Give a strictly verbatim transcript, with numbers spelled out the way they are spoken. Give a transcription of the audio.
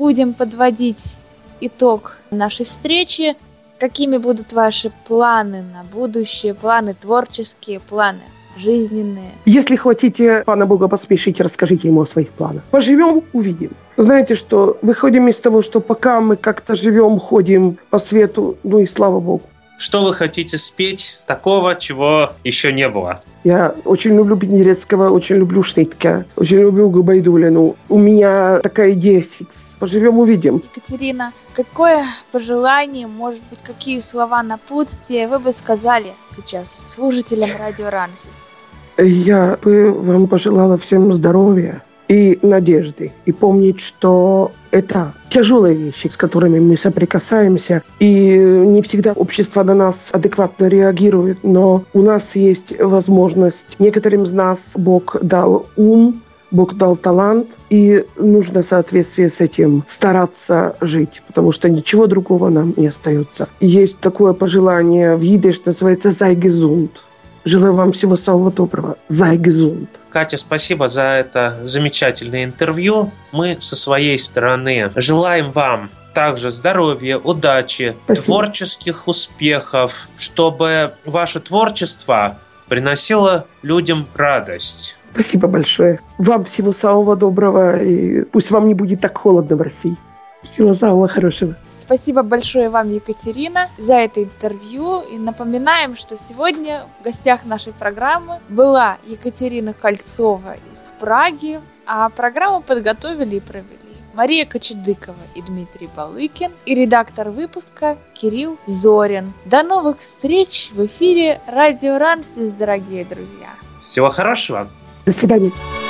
будем подводить итог нашей встречи. Какими будут ваши планы на будущее, планы творческие, планы жизненные? Если хотите пана Бога посмешить, расскажите ему о своих планах. Поживем, увидим. Знаете, что выходим из того, что пока мы как-то живем, ходим по свету, ну и слава Богу. Что вы хотите спеть такого, чего еще не было? Я очень люблю Пенерецкого, очень люблю Шнитке, очень люблю Губайдулину. У меня такая идея фикс. Поживем, увидим. Екатерина, какое пожелание, может быть, какие слова напутствия вы бы сказали сейчас слушателям Радио Рамсис? Я бы вам пожелала всем здоровья и надежды. И помнить, что это тяжелые вещи, с которыми мы соприкасаемся. И не всегда общество на нас адекватно реагирует. Но у нас есть возможность. Некоторым из нас Бог дал ум, Бог дал талант. И нужно в соответствии с этим стараться жить. Потому что ничего другого нам не остается. Есть такое пожелание в идиш, называется «Sei gesund». Желаю вам всего самого доброго. Sei gesund. Катя, спасибо за это замечательное интервью. Мы со своей стороны желаем вам также здоровья, удачи, спасибо. Творческих успехов, чтобы ваше творчество приносило людям радость. Спасибо большое. Вам всего самого доброго, и пусть вам не будет так холодно в России. Всего самого хорошего. Спасибо большое вам, Екатерина, за это интервью. И напоминаем, что сегодня в гостях нашей программы была Екатерина Кольцова из Праги, а программу подготовили и провели Мария Кочедыкова и Дмитрий Балыкин и редактор выпуска Кирилл Зорин. До новых встреч в эфире Радио Рамсис, дорогие друзья. Всего хорошего. До свидания.